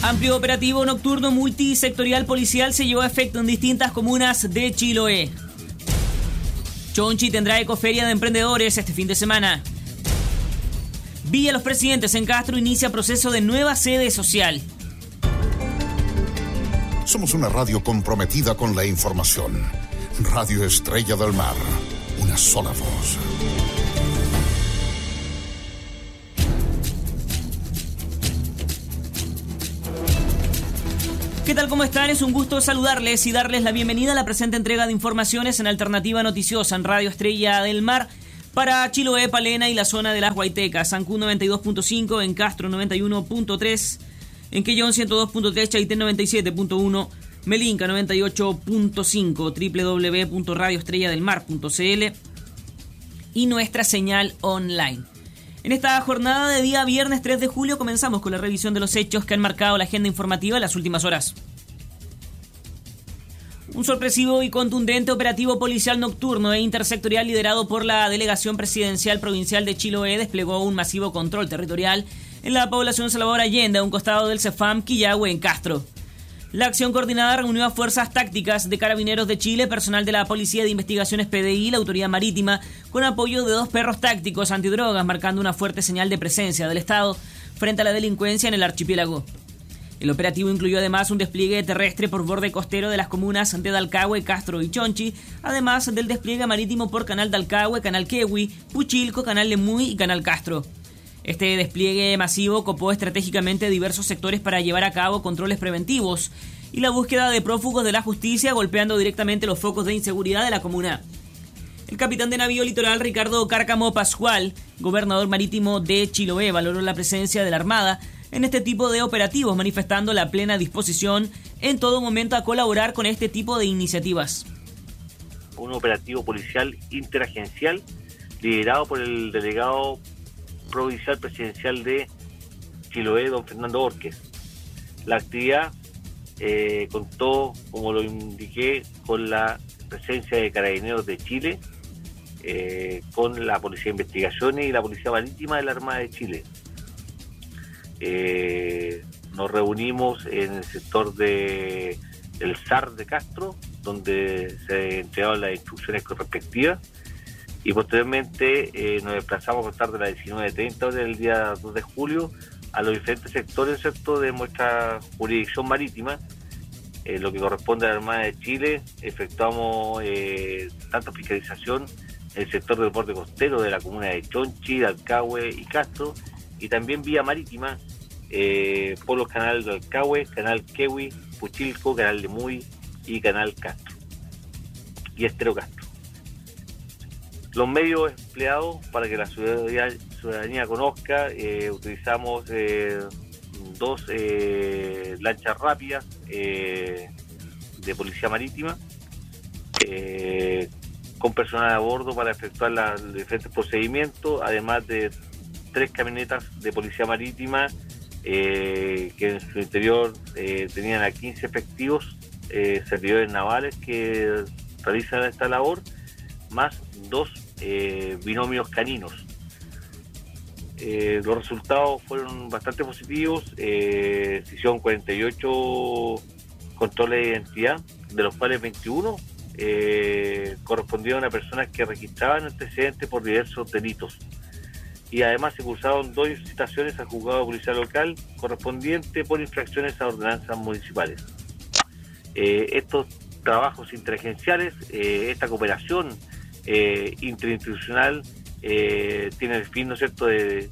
Amplio operativo nocturno multisectorial policial se llevó a efecto en distintas comunas de Chiloé. Chonchi tendrá ecoferia de emprendedores este fin de semana. Villa Los Presidentes en Castro inicia proceso de nueva sede social. Somos una radio comprometida con la información. Radio Estrella del Mar. Una sola voz. ¿Qué tal? ¿Cómo están? Es un gusto saludarles y darles la bienvenida a la presente entrega de informaciones en Alternativa Noticiosa en Radio Estrella del Mar para Chiloé, Palena y la zona de las Huaytecas. Ancún 92.5, en Castro 91.3, en Quellón 102.3, Chaitén 97.1, Melinca 98.5, www.radioestrelladelmar.cl y nuestra señal online. En esta jornada de día viernes 3 de julio comenzamos con la revisión de los hechos que han marcado la agenda informativa en las últimas horas. Un sorpresivo y contundente operativo policial nocturno e intersectorial liderado por la Delegación Presidencial Provincial de Chiloé desplegó un masivo control territorial en la población Salvador Allende, a un costado del CEFAM Quillahue en Castro. La acción coordinada reunió a fuerzas tácticas de Carabineros de Chile, personal de la Policía de Investigaciones PDI y la Autoridad Marítima, con apoyo de 2 perros tácticos antidrogas, marcando una fuerte señal de presencia del Estado frente a la delincuencia en el archipiélago. El operativo incluyó además un despliegue terrestre por borde costero de las comunas de Dalcahue, Castro y Chonchi, además del despliegue marítimo por Canal Dalcahue, Canal Quehue, Puchilco, Canal Lemuy y Canal Castro. Este despliegue masivo copó estratégicamente diversos sectores para llevar a cabo controles preventivos y la búsqueda de prófugos de la justicia, golpeando directamente los focos de inseguridad de la comuna. El capitán de navío litoral Ricardo Cárcamo Pascual, gobernador marítimo de Chiloé, valoró la presencia de la Armada en este tipo de operativos, manifestando la plena disposición en todo momento a colaborar con este tipo de iniciativas. Un operativo policial interagencial liderado por el delegado provincial presidencial de Chiloé, don Fernando Borges. La actividad contó, como lo indiqué, con la presencia de Carabineros de Chile, con la Policía de Investigaciones y la Policía Marítima de la Armada de Chile. Nos reunimos en el sector del SAR de Castro, donde se entregaron las instrucciones respectivas, y posteriormente nos desplazamos a contar de las 19:30 del día 2 de julio a los diferentes sectores, ¿cierto?, de nuestra jurisdicción marítima. Lo que corresponde a la Armada de Chile, efectuamos tanto fiscalización en el sector del borde costero de la comuna de Chonchi, Dalcahue y Castro, y también vía marítima por los canales de Dalcahue, Canal Quehue, Puchilco, Canal Lemuy y Canal Castro y Estero Castro. Los medios empleados para que la ciudadanía conozca, utilizamos 2 lanchas rápidas de policía marítima con personal a bordo para efectuar los diferentes procedimientos, además de 3 camionetas de policía marítima que en su interior tenían a 15 efectivos servidores navales que realizan esta labor, más 2 binomios caninos. Los resultados fueron bastante positivos. Se hicieron 48 controles de identidad, de los cuales 21 correspondieron a personas que registraban antecedentes por diversos delitos. Y además se cursaron 2 citaciones al juzgado policial local correspondiente por infracciones a ordenanzas municipales. Estos trabajos interagenciales, esta cooperación interinstitucional tiene el fin, ¿no es cierto?, de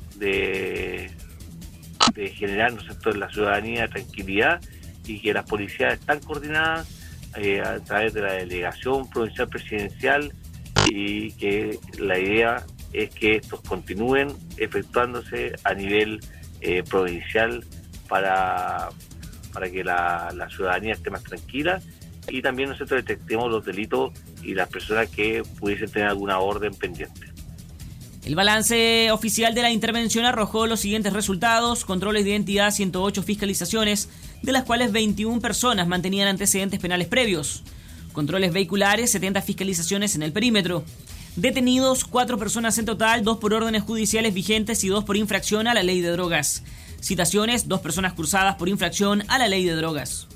generar, ¿no es cierto?, en la ciudadanía tranquilidad, y que las policías están coordinadas a través de la Delegación Provincial Presidencial, y que la idea es que estos continúen efectuándose a nivel provincial para que la ciudadanía esté más tranquila, y también nosotros detectemos los delitos y las personas que pudiesen tener alguna orden pendiente. El balance oficial de la intervención arrojó los siguientes resultados: controles de identidad, 108 fiscalizaciones, de las cuales 21 personas mantenían antecedentes penales previos; controles vehiculares, 70 fiscalizaciones en el perímetro; detenidos 4 personas en total, 2 por órdenes judiciales vigentes y 2 por infracción a la ley de drogas; Citaciones: 2 personas cruzadas por infracción a la ley de drogas.